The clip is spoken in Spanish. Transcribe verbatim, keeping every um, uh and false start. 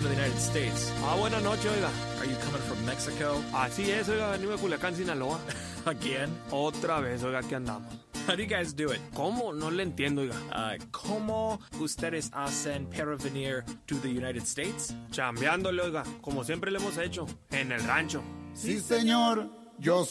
to the United States. Ah, buenas noches, oiga. Are you coming from Mexico? Así es, oiga, venimos de Culiacán, Sinaloa. Again? Otra vez, oiga, aquí andamos. How do you guys do it? ¿Cómo? No le entiendo, oiga. Uh, ¿Cómo ustedes hacen para venir to the United States? Chambeándole, oiga, como siempre le hemos hecho, en el rancho. Sí, señor, yo